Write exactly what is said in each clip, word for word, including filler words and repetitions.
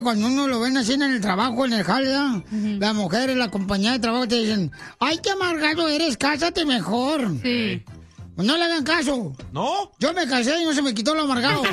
Cuando uno lo ven así en el trabajo, en el jale, ¿verdad? Uh-huh. Las mujeres, la compañía de trabajo te dicen, ¡ay, qué amargado eres! ¡Cásate mejor! Sí. Pues no le hagan caso. ¿No? Yo me casé y no se me quitó lo amargado.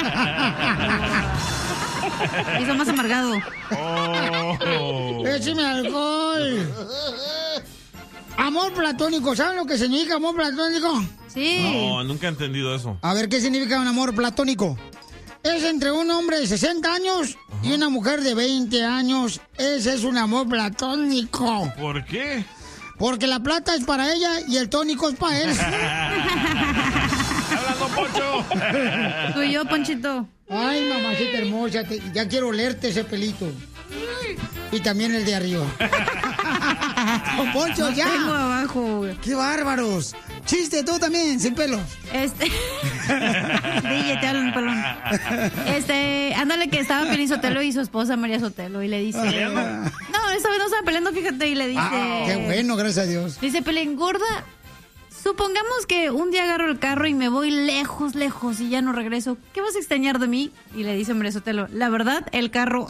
Hizo más amargado. Oh. ¡Écheme alcohol! Amor platónico. ¿Saben lo que significa amor platónico? Sí. No, nunca he entendido eso. A ver, ¿qué significa un amor platónico? Es entre un hombre de sesenta años uh-huh. y una mujer de veinte años. Ese es un amor platónico. ¿Por qué? Porque la plata es para ella y el tónico es para él. ¡Hablando, Poncho! Tú y yo, Ponchito. Ay, mamacita hermosa, te, ya quiero olerte ese pelito. Y también el de arriba. Don Poncho, no ya. Tengo abajo. ¡Qué bárbaros! Chiste, tú también, sin pelos. Este. D J, te hablo un pelón. Este, ándale que estaba Piolín Sotelo y su esposa María Sotelo y le dice. ¿Peleando? No, esta vez no estaban peleando, fíjate, y le dice. Ah, qué bueno, gracias a Dios. Dice, Pelín, gorda, supongamos que un día agarro el carro y me voy lejos, lejos y ya no regreso. ¿Qué vas a extrañar de mí? Y le dice María Sotelo, la verdad, el carro.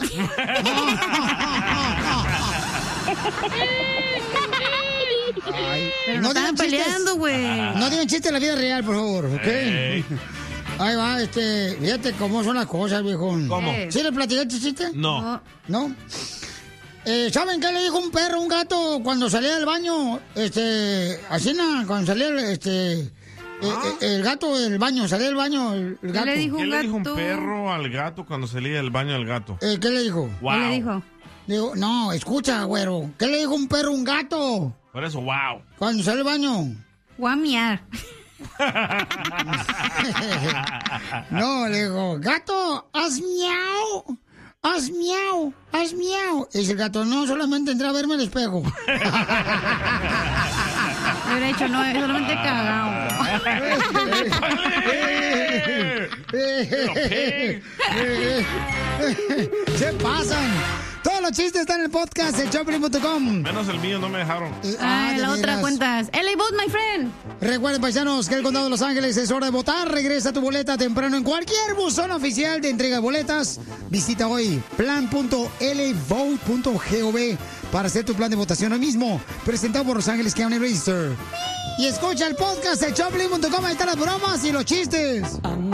Ay, pero no, no estaban peleando, güey. No digan chistes en la vida real, por favor, ¿ok? Hey. Ahí va, este, fíjate cómo son las cosas, viejón. ¿Cómo? ¿Sí le platicaste chiste? No. ¿No? Eh, ¿Saben qué le dijo un perro a un gato cuando salía del baño? Este, así nada, cuando salía, este, ¿Ah? eh, el gato del baño, salía del baño el, el gato. ¿Qué le dijo un ¿Qué gato? le dijo un perro al gato cuando salía del baño al gato? Eh, ¿Qué le dijo? Wow. ¿Qué le dijo? Digo, no, escucha, güero. ¿Qué le dijo un perro a un gato? Por eso, wow. Cuando sale del baño. Guamiar. No, le digo, gato, haz miau, haz miau, haz miau. Y dice el gato, no, solamente entré a verme el espejo. Le hubiera dicho, no, solamente cagao. Se pasan. Todos los chistes están en el podcast de Choplin punto com. Menos el mío, no me dejaron. Ah, la otra cuentas. L A Vote, my friend. Recuerden, paisanos, que el Condado de Los Ángeles es hora de votar. Regresa tu boleta temprano en cualquier buzón oficial de entrega de boletas. Visita hoy plan punto l a vote punto gov para hacer tu plan de votación hoy mismo. Presentado por Los Ángeles County Register. Y escucha el podcast de Choplin punto com. Ahí están las bromas y los chistes.